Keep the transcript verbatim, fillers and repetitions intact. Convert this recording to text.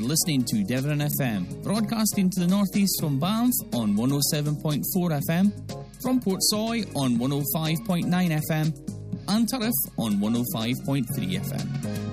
listening to Devon F M, broadcasting to the northeast from Banff on one oh seven point four F M, from Portsoy on one oh five point nine F M, and Turriff on one oh five point three F M.